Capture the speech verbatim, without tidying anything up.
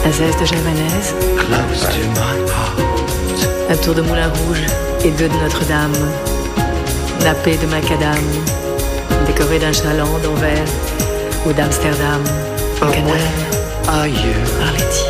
Azès de Javanaise, close to my heart. un tour de Moulin Rouge et deux de Notre-Dame, nappé de macadam, décoré d'un chaland d'Anvers ou d'Amsterdam, au But canal, where are you? Arletty.